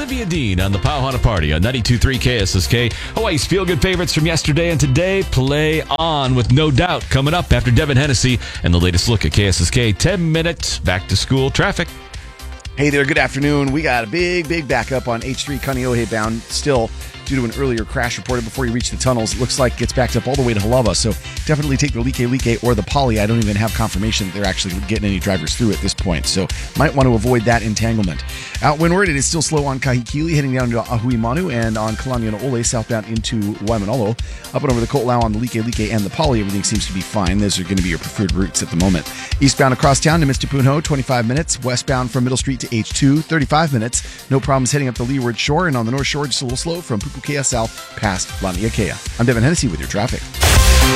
Olivia Dean on the Pauhana Party on 92.3 KSSK. Hawaii's feel-good favorites from yesterday and today play on with No Doubt coming up after Devin Hennessy and the latest look at KSSK 10 minutes back-to-school traffic. Hey there, good afternoon. We got a big backup on H3 Kaneohe bound still due to an earlier crash reported before you reach the tunnels. It looks like it's backed up all the way to Halava, so definitely take the Like or the Poly. I don't even have confirmation that they're actually getting any drivers through at this point, so might want to avoid that entanglement. Out windward, it is still slow on Kahikili, heading down to Ahuimanu, and on Kalaniana Ole, southbound into Waimanalo. Up and over the Ko'olau on the Like and the Poly, everything seems to be fine. Those are going to be your preferred routes at the moment. Eastbound across town to Mistipunho, 25 minutes. Westbound from Middle Street to H2, 35 minutes. No problems heading up the Leeward Shore, and on the North Shore, just a little slow from Pupukea South past Laniakea. I'm Devin Hennessy with your traffic.